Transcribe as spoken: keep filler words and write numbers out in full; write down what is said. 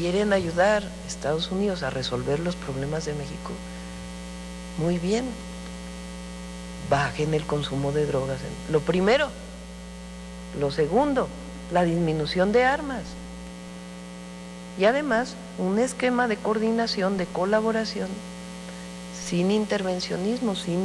quieren ayudar a Estados Unidos a resolver los problemas de México, muy bien, bajen el consumo de drogas. Lo primero. Lo segundo, la disminución de armas. Y además, un esquema de coordinación, de colaboración, sin intervencionismo, sin